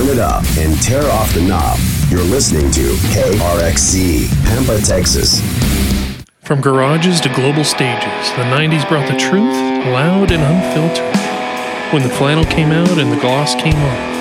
turn it up, and tear off the knob. You're listening to KRXC, Pampa, Texas. From garages to global stages, the 90s brought the truth, loud and unfiltered. When the flannel came out and the gloss came off,